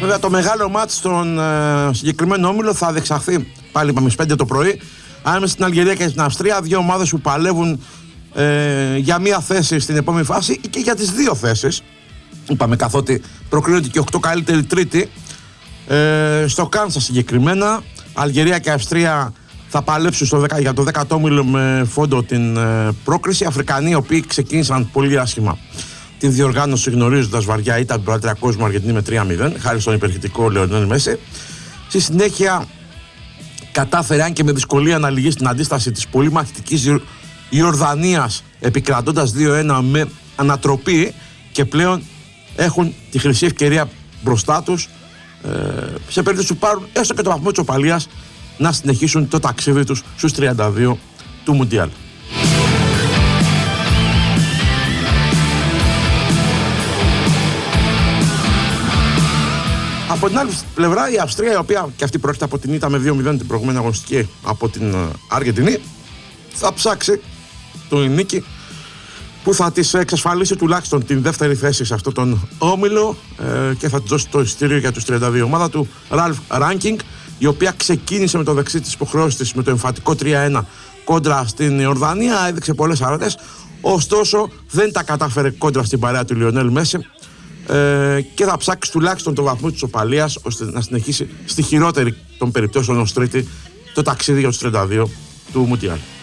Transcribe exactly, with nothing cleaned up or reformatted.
Βέβαια το μεγάλο μάτς στον ε, συγκεκριμένο όμιλο θα διεξαχθεί πάλι είπαμε στις πέντε το πρωί ανάμεσα στην Αλγερία και στην Αυστρία, δύο ομάδες που παλεύουν ε, για μία θέση στην επόμενη φάση και για τις δύο θέσεις. Είπαμε καθότι προκρίνονται και οκτώ καλύτεροι τρίτη. Ε, στο Κάνσα συγκεκριμένα, Αλγερία και Αυστρία θα παλέψουν στο δέκα, για το δέκατο όμιλο με φόντο την ε, πρόκριση. Αφρικανοί οι οποίοι ξεκίνησαν πολύ άσχημα την διοργάνωση γνωρίζοντας βαριά ήταν την πρωταθλήτρια κόσμου Αργεντινή με τρία μηδέν χάρη στον υπερχητικό Λεωνέλ Μέση. Στη συνέχεια κατάφερε αν και με δυσκολία να λυγίσει την αντίσταση της πολύ μαχητικής Ιορδανίας επικρατώντας δύο ένα με ανατροπή και πλέον έχουν τη χρυσή ευκαιρία μπροστά τους ε, σε περίπτωση που πάρουν έστω και το βαθμό της οπαλίας να συνεχίσουν το ταξίδι τους στους τριάντα δύο του Μουντιάλ. Από την άλλη πλευρά η Αυστρία, η οποία και αυτή πρόκειται από την ήττα με δύο μηδέν την προηγούμενη αγωνιστική από την Αργεντινή, θα ψάξει τον νίκη που θα της εξασφαλίσει τουλάχιστον την δεύτερη θέση σε αυτόν τον όμιλο ε, και θα της δώσει το εισιτήριο για τους τριάντα δύο. Ομάδα του Ralf Rangnick, η οποία ξεκίνησε με το δεξί της υποχρεώσεις της με το εμφατικό τρία ένα κόντρα στην Ιορδανία, έδειξε πολλές αρετές, ωστόσο δεν τα κατάφερε κόντρα στην παρέα του Λιονέλ Μέση ε, και θα ψάξει τουλάχιστον το βαθμό της οπαλίας ώστε να συνεχίσει στη χειρότερη των περιπτώσεων ως τρίτη το ταξίδι για τους τριάντα δύο του Μουντιάλ.